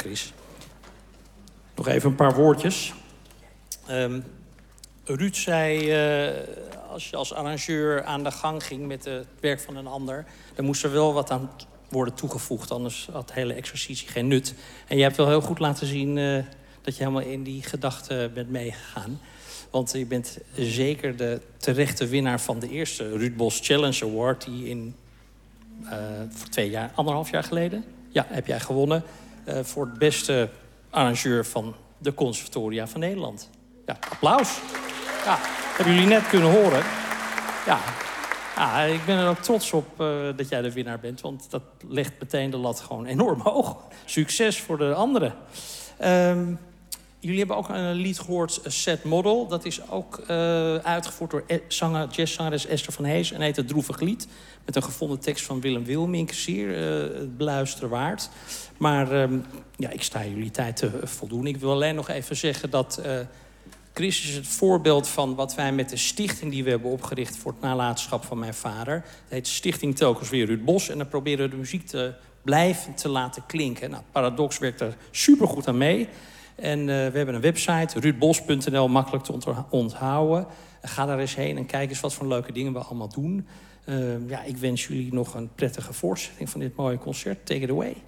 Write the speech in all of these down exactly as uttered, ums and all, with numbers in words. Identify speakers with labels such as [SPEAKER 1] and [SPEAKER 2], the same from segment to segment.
[SPEAKER 1] Chris. Nog even een paar woordjes. Um, Ruud zei, uh, als je als arrangeur aan de gang ging met het werk van een ander, dan moest er wel wat aan worden toegevoegd, anders had de hele exercitie geen nut. En je hebt wel heel goed laten zien uh, dat je helemaal in die gedachte bent meegegaan. Want je bent zeker de terechte winnaar van de eerste Ruud Bos Challenge Award, die in uh, voor twee jaar, anderhalf jaar geleden, ja, heb jij gewonnen uh, voor het beste arrangeur van de Conservatoria van Nederland. Ja, applaus. Ja, hebben jullie net kunnen horen. Ja, ja ik ben er ook trots op uh, dat jij de winnaar bent, want dat legt meteen de lat gewoon enorm hoog. Succes voor de anderen. Um, Jullie hebben ook een lied gehoord, Set Model. Dat is ook uh, uitgevoerd door zanger, jazzzangeres Esther van Hees en heet het Droevig Lied. Met een gevonden tekst van Willem Wilmink. Zeer uh, het beluisteren waard. Maar um, ja, ik sta jullie tijd te voldoen. Ik wil alleen nog even zeggen dat uh, Chris is het voorbeeld van wat wij met de stichting die we hebben opgericht voor het nalatenschap van mijn vader. Dat heet Stichting Telkens Weer Ruud Bos. En dan proberen we de muziek te blijven te laten klinken. Nou, Paradox werkt er supergoed aan mee. En uh, we hebben een website, ruudbos punt n l, makkelijk te onthouden. Ga daar eens heen en kijk eens wat voor leuke dingen we allemaal doen. Uh, ja, ik wens jullie nog een prettige voortzetting van dit mooie concert. Take it away.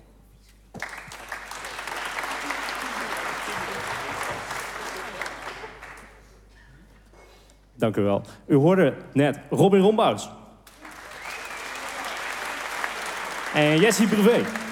[SPEAKER 2] Dank u wel. U hoorde net Robin Rombouts. En Jessie Brevet.